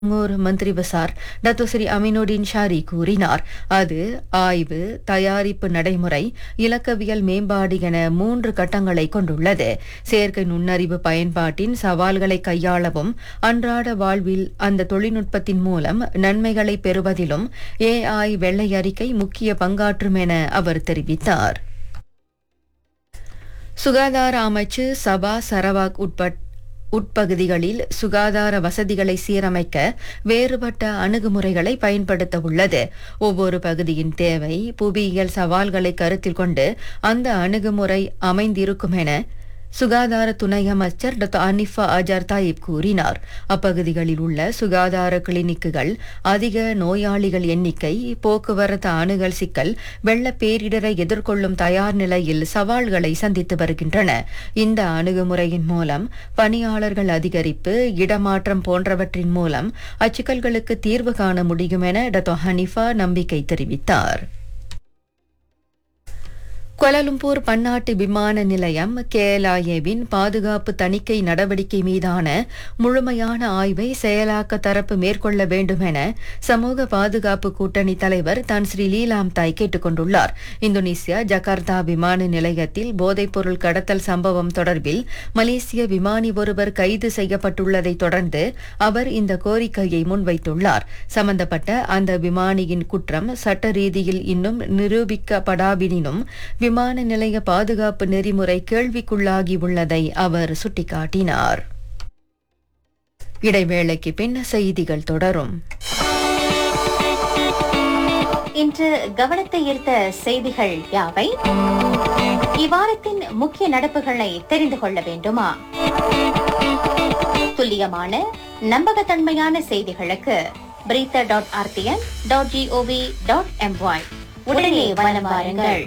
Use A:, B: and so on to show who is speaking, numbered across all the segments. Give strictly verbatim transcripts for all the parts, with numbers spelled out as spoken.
A: ஒரு மந்திரி பசார் Datuk Sri அமினுddin Shari கூறினார். அது ஆய்வு, தயாரிப்பு நடைமுறை, இலக்கவியல் மேம்பாடு என மூன்று கட்டங்களை கொண்டுள்ளது. செயற்கை நுண்ணறிவு பயன்பாட்டின் சவால்களை கையாளவும் அன்றாட வாழ்வில் அந்த தொழில்நுட்பத்தின் மூலம் நன்மைகளை பெறுவதிலும் ஏஐ வெள்ளை அறிக்கை முக்கிய பங்காற்றும் என அவர் தெரிவித்தார். சுகாதார அமைச்சு சபா சரவாக் உட்பட் உட்பகுதிகளில் சுகாதார வசதிகளை சீரமைக்க வேறுபட்ட அணுகுமுறைகளை பயன்படுத்த உள்ளது. ஒவ்வொரு பகுதியின் தேவை, புவியியல் சவால்களை கருத்தில் கொண்டு அந்த அணுகுமுறை அமைந்திருக்கும் என சுகாதார துணை அமைச்சர் டாக்டர் அனிஃபா அஜார் தாயிப் கூறினார். அப்பகுதிகளில் உள்ள சுகாதார கிளினிக்குகள், அதிக நோயாளிகள் எண்ணிக்கை, போக்குவரத்து அணுகல் சிக்கல், வெள்ள பேரிடரை எதிர்கொள்ளும் தயார் நிலையில் சவால்களை சந்தித்து வருகின்றன. இந்த அணுகுமுறையின் மூலம் பணியாளர்கள் அதிகரிப்பு, இடமாற்றம் போன்றவற்றின் மூலம் அச்சிக்கல்களுக்கு தீர்வு காண முடியும் என டாக்டர் ஹனிஃபா நம்பிக்கை தெரிவித்தார். கோலாலம்பூர் பன்னாட்டு விமான நிலையம் கேஎல்ஐஏவின் பாதுகாப்பு தணிக்கை நடவடிக்கை மீதான முழுமையான ஆய்வை செயலாக்க தரப்பு மேற்கொள்ள வேண்டும் என சமூக பாதுகாப்பு கூட்டணி தலைவர் தான் ஸ்ரீ லீலாம் தாய் கேட்டுக் கொண்டுள்ளார். இந்தோனேசியா ஜகார்த்தா விமான நிலையத்தில் போதைப்பொருள் கடத்தல் சம்பவம் தொடர்பில் மலேசிய விமானி ஒருவர் கைது செய்யப்பட்டுள்ளதை தொடர்ந்து அவர் இந்த கோரிக்கையை முன்வைத்துள்ளார். சம்பந்தப்பட்ட அந்த விமானியின் குற்றம் சட்ட ரீதியில் இன்னும் நிரூபிக்கப்படாவிடினும் விமான நிலைய பாதுகாப்பு நெறிமுறை கேள்விக்குள்ளாகி உள்ளதை அவர் சுட்டிக்காட்டினார். இடைவேளைக்கு பின் செய்திகள் தொடரும்.
B: இன்று கவனத்தை ஈர்த்த செய்திகள் யாவை? இவ்வாரத்தின் முக்கிய நடப்புகளை தெரிந்து கொள்ள வேண்டுமா? துல்லியமான நம்பகத்தன்மையான செய்திகளுக்கு பிரீத்த dot RTN dot gov dot MY உடனே வலம் வாருங்கள்.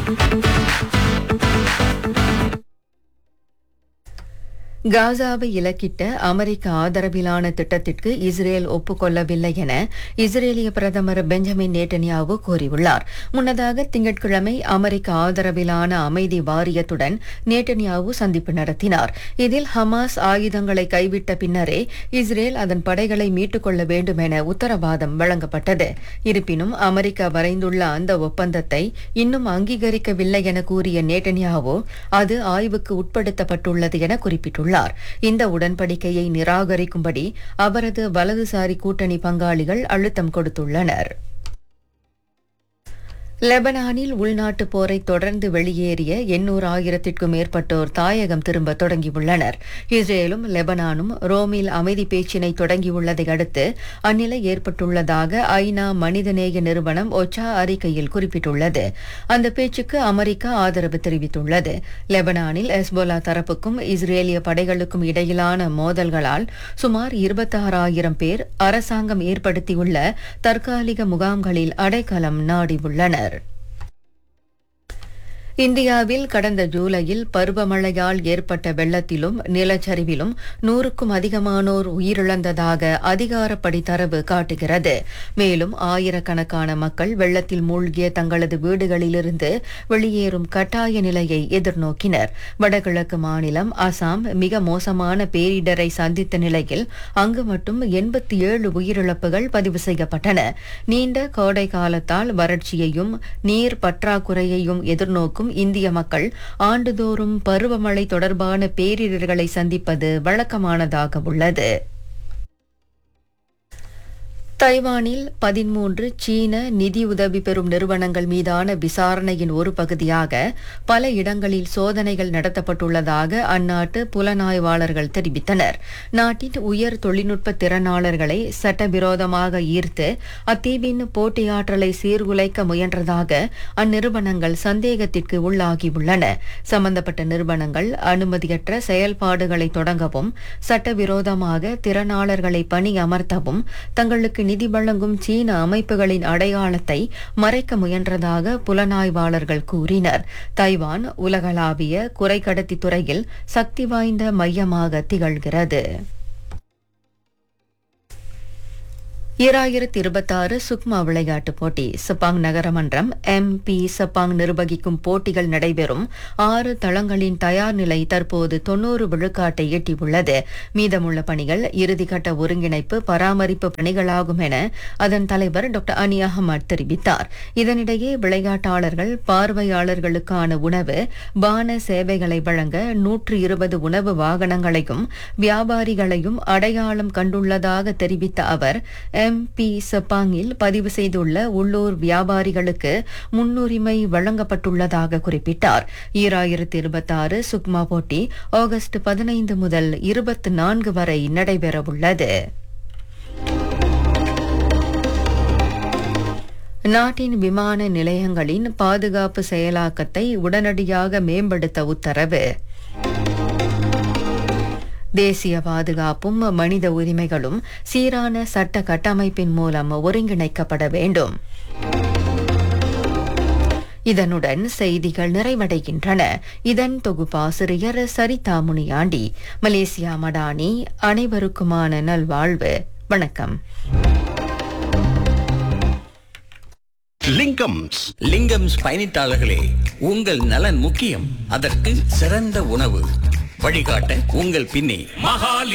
A: காசாவை இலக்கிட்ட அமெரிக்க ஆதரவிலான திட்டத்திற்கு இஸ்ரேல் ஒப்புக்கொள்ளவில்லை என இஸ்ரேலிய பிரதமர் பெஞ்சமின் நேட்டன்யாவு கூறியுள்ளார். முன்னதாக திங்கட்கிழமை அமெரிக்க ஆதரவிலான அமைதி வாரியத்துடன் நேட்டன்யாவு சந்திப்பு நடத்தினார். இதில் ஹமாஸ் ஆயுதங்களை கைவிட்ட பின்னரே இஸ்ரேல் அதன் படைகளை மீட்டுக் கொள்ள வேண்டும் என உத்தரவாதம் வழங்கப்பட்டது. இருப்பினும் அமெரிக்கா வரைந்துள்ள அந்த ஒப்பந்தத்தை இன்னும் அங்கீகரிக்கவில்லை என கூறிய நேட்டன்யாவு அது ஆய்வுக்கு உட்படுத்தப்பட்டுள்ளது என குறிப்பிட்டுள்ளார். இந்த உடன்படிக்கையை நிராகரிக்கும்படி அவரது வலதுசாரி கூட்டணி பங்காளிகள் அழுத்தம் கொடுத்துள்ளனர். லெபனானில் உள்நாட்டு போரை தொடர்ந்து வெளியேறிய எண்ணூறு ஆயிரத்திற்கும் மேற்பட்டோர் தாயகம் திரும்ப தொடங்கியுள்ளனர். இஸ்ரேலும் லெபனானும் ரோமில் அமைதி பேச்சினை தொடங்கியுள்ளதை அடுத்து அந்நிலை ஏற்பட்டுள்ளதாக ஐநா மனிதநேய நிறுவனம் ஒச்சா அறிக்கையில் குறிப்பிட்டுள்ளது. அந்த பேச்சுக்கு அமெரிக்கா ஆதரவு தெரிவித்துள்ளது. லெபனானில் ஹெஸ்போலா தரப்புக்கும் இஸ்ரேலிய படைகளுக்கும் இடையிலான மோதல்களால் சுமார் இருபத்தாறாயிரம் பேர் அரசாங்கம் ஏற்படுத்தியுள்ள தற்காலிக முகாம்களில் அடைக்கலம் நாடியுள்ளனர். இந்தியாவில் கடந்த ஜூலையில் பருவமழையால் ஏற்பட்ட வெள்ளத்திலும் நிலச்சரிவிலும் நூறுக்கும் அதிகமானோர் உயிரிழந்ததாக அதிகாரப்படி தரவு காட்டுகிறது. மேலும் ஆயிரக்கணக்கான மக்கள் வெள்ளத்தில் மூழ்கிய தங்களது வீடுகளிலிருந்து வெளியேறும் கட்டாய நிலையை எதிர்நோக்கினர். வடகிழக்கு மாநிலம் அசாம் மிக மோசமான பேரிடரை சந்தித்த நிலையில் அங்கு மட்டும் எண்பத்தி ஏழு உயிரிழப்புகள் பதிவு செய்யப்பட்டன. நீண்ட கோடை காலத்தால் வறட்சியையும் நீர் பற்றாக்குறையையும் எதிர்நோக்கும் இந்திய மக்கள் ஆண்டுதோறும் பருவமழை தொடர்பான பேரிடர்களை சந்திப்பது வழக்கமானதாக உள்ளது. தைவானில் பதிமூன்று சீன நிதியுதவி பெறும் நிறுவனங்கள் மீதான விசாரணையின் ஒரு பகுதியாக பல இடங்களில் சோதனைகள் நடத்தப்பட்டுள்ளதாக அந்நாட்டு புலனாய்வாளர்கள் தெரிவித்தனர். நாட்டின் உயர் தொழில்நுட்ப திறனாளர்களை சட்டவிரோதமாக ஈர்த்து அத்தீவின் போட்டியாற்றலை சீர்குலைக்க முயன்றதாக அந்நிறுவனங்கள் சந்தேகத்திற்கு உள்ளாகியுள்ளன. சம்பந்தப்பட்ட நிறுவனங்கள் அனுமதியற்ற செயல்பாடுகளை தொடங்கவும் சட்டவிரோதமாக திறனாளர்களை பணி அமர்த்தவும் தங்களுக்கு நிதி வழங்கும் சீன அமைப்புகளின் அடையாளத்தை மறைக்க முயன்றதாக புலனாய்வாளர்கள் கூறினர். தைவான் உலகளாவிய குறைக்கடத்தி துறையில் சக்தி வாய்ந்த மையமாக திகழ்கிறது. ஈராயிரத்தி இருபத்தாறு சுக்மா விளையாட்டுப் போட்டி சப்பாங் நகரமன்றம் எம் பி சப்பாங் நிர்வகிக்கும் போட்டிகள் நடைபெறும் ஆறு தளங்களின் தயார் நிலை தற்போது தொன்னூறு விழுக்காட்டை எட்டியுள்ளது. மீதமுள்ள பணிகள் இறுதிக்கட்ட ஒருங்கிணைப்பு பராமரிப்பு பணிகளாகும் என அதன் தலைவர் டாக்டர் அனி அகமட் தெரிவித்தார். இதனிடையே விளையாட்டாளர்கள் பார்வையாளர்களுக்கான உணவு பான சேவைகளை வழங்க நூற்று இருபது உணவு வாகனங்களையும் வியாபாரிகளையும் அடையாளம் கண்டுள்ளதாக தெரிவித்த அவர் எம் பி சப்பாங்கில் பதிவு செய்துள்ள உள்ளூர் வியாபாரிகளுக்கு முன்னுரிமை வழங்கப்பட்டுள்ளதாக குறிப்பிட்டார். ஈராயிரத்தி இருபத்தாறு சுக்மா போட்டி ஆகஸ்ட் பதினைந்து முதல் இருபத்தி நான்கு வரை நடைபெறவுள்ளது. நாட்டின் விமான நிலையங்களின் பாதுகாப்பு செயலாக்கத்தை உடனடியாக மேம்படுத்த உத்தரவு. தேசிய பாதுகாப்பும் மனித உரிமைகளும் சீரான சட்ட கட்டமைப்பின் மூலம் ஒருங்கிணைக்கப்பட வேண்டும். இதனுடன் செய்திகள் நிறைவடைகின்றன. இதன் தொகுப்பாசிரியர் சரிதா முனியாண்டி. மலேசியா மடானி. அனைவருக்குமான நல்வாழ்வு. வணக்கம்.
C: லிங்கம்ஸ் லிங்கம்ஸ் பயணித்தாளர்களே, உங்கள் நலன் முக்கியம். அதற்கு சிறந்த உணவு வழிகாட்ட உங்கள் பின்னே மகாலி